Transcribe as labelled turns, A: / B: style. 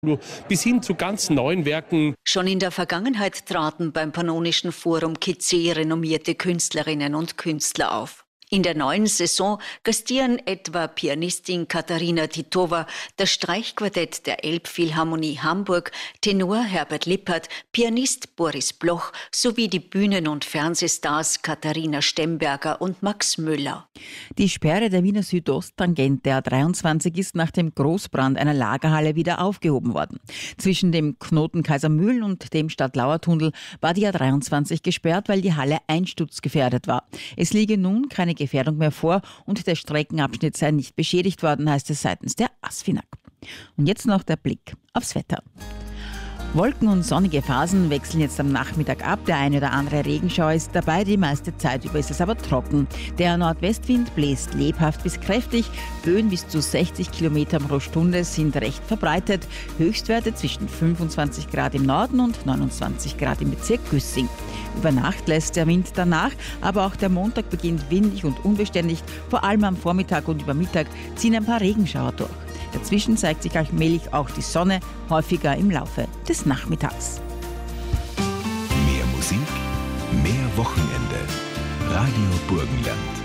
A: bis hin zu ganz neuen Werken.
B: Schon in der Vergangenheit traten beim Pannonischen Forum Kizé renommierte Künstlerinnen und Künstler auf. In der neuen Saison gastieren etwa Pianistin Katharina Titova, das Streichquartett der Elbphilharmonie Hamburg, Tenor Herbert Lippert, Pianist Boris Bloch sowie die Bühnen- und Fernsehstars Katharina Stemberger und Max Müller.
C: Die Sperre der Wiener Südosttangente A23 ist nach dem Großbrand einer Lagerhalle wieder aufgehoben worden. Zwischen dem Knoten Kaisermühlen und dem Stadtlauertunnel war die A23 gesperrt, weil die Halle einsturzgefährdet war. Es liege nun keine Gefährdung mehr vor und der Streckenabschnitt sei nicht beschädigt worden, heißt es seitens der ASFINAG. Und jetzt noch der Blick aufs Wetter. Wolken- und sonnige Phasen wechseln jetzt am Nachmittag ab. Der eine oder andere Regenschauer ist dabei, die meiste Zeit über ist es aber trocken. Der Nordwestwind bläst lebhaft bis kräftig. Böen bis zu 60 Kilometern pro Stunde sind recht verbreitet. Höchstwerte zwischen 25 Grad im Norden und 29 Grad im Bezirk Güssing. Über Nacht lässt der Wind danach, aber auch der Montag beginnt windig und unbeständig. Vor allem am Vormittag und über Mittag ziehen ein paar Regenschauer durch. Dazwischen zeigt sich allmählich auch die Sonne, häufiger im Laufe des Nachmittags.
D: Mehr Musik, mehr Wochenende. Radio Burgenland.